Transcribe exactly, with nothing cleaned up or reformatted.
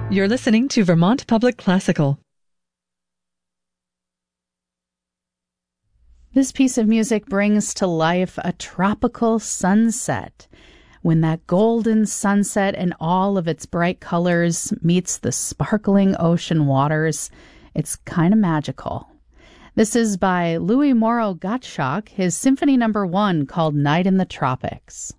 You're listening to Vermont Public Classical. This piece of music brings to life a tropical sunset. When that golden sunset in all of its bright colors meets the sparkling ocean waters, it's kind of magical. This is by Louis Moreau Gottschalk, his Symphony Number One called Night in the Tropics.